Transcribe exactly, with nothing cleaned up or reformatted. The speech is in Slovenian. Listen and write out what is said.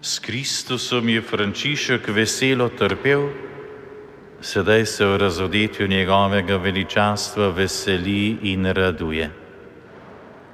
S Kristusom je Frančišek veselo trpel, sedaj se v razodetju njegovega veličastva veseli in raduje.